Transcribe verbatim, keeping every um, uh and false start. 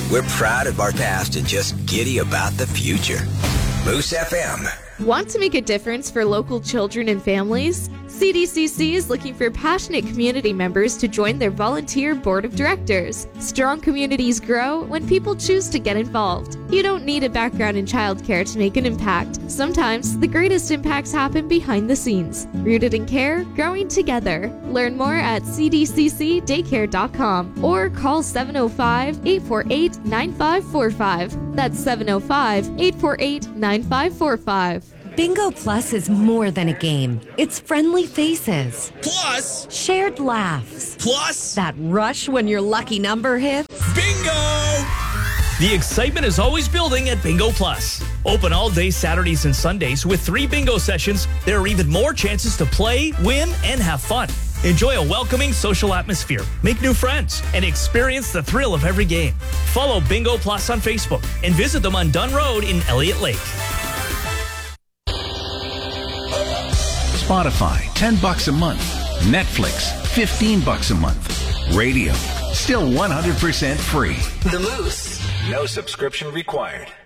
We're proud of our past and just giddy about the future. Moose F M. Want to make a difference for local children and families? C D C C is looking for passionate community members to join their volunteer board of directors. Strong communities grow when people choose to get involved. You don't need a background in childcare to make an impact. Sometimes the greatest impacts happen behind the scenes. Rooted in care, growing together. Learn more at c d c c daycare dot com or call seven oh five, eight four eight, nine five four five. That's seven oh five, eight four eight, nine five four five. Bingo Plus is more than a game. It's friendly faces. Plus, shared laughs. Plus, that rush when your lucky number hits. Bingo! The excitement is always building at Bingo Plus. Open all day Saturdays and Sundays with three bingo sessions. There are even more chances to play, win, and have fun. Enjoy a welcoming social atmosphere, make new friends, and experience the thrill of every game. Follow Bingo Plus on Facebook and visit them on Dunn Road in Elliott Lake. Spotify, ten bucks a month. Netflix, fifteen bucks a month. Radio, still one hundred percent free. The Moose. No subscription required.